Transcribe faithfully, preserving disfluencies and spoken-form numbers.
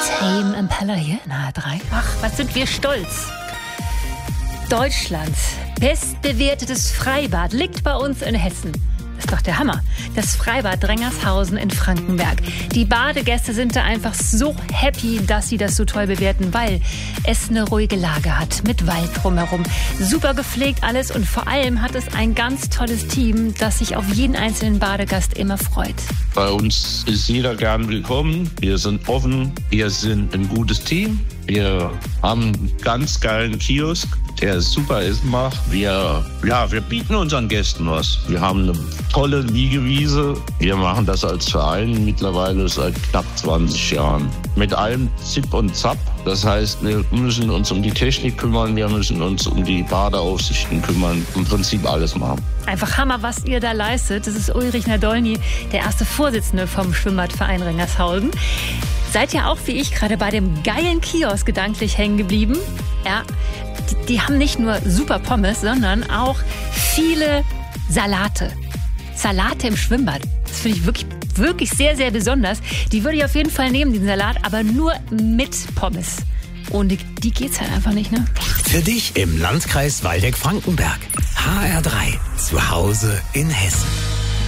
Tame Impala hier in H R drei. Ach, was sind wir stolz. Deutschlands bestbewertetes Freibad liegt bei uns in Hessen. Das ist doch der Hammer. Das Freibad Drengershausen in Frankenberg. Die Badegäste sind da einfach so happy, dass sie das so toll bewerten, weil es eine ruhige Lage hat, mit Wald drumherum. Super gepflegt alles und vor allem hat es ein ganz tolles Team, das sich auf jeden einzelnen Badegast immer freut. Bei uns ist jeder gern willkommen. Wir sind offen, wir sind ein gutes Team. Wir haben einen ganz geilen Kiosk, der super ist macht. Wir, ja, wir bieten unseren Gästen was. Wir haben eine tolle Liegewiese. Wir machen das als Verein mittlerweile seit knapp zwanzig Jahren. Mit allem Zip und Zap. Das heißt, wir müssen uns um die Technik kümmern, wir müssen uns um die Badeaufsichten kümmern. Im Prinzip alles machen. Einfach Hammer, was ihr da leistet. Das ist Ulrich Nadolny, der erste Vorsitzende vom Schwimmbadverein Drengershausen. Seid ihr auch wie ich gerade bei dem geilen Kiosk gedanklich hängen geblieben? Ja, die, die haben nicht nur super Pommes, sondern auch viele Salate. Salate im Schwimmbad. Das finde ich wirklich, wirklich sehr, sehr besonders. Die würde ich auf jeden Fall nehmen, den Salat, aber nur mit Pommes. Ohne die, die geht's halt einfach nicht, ne? Für dich im Landkreis Waldeck-Frankenberg. H R drei. Zu Hause in Hessen.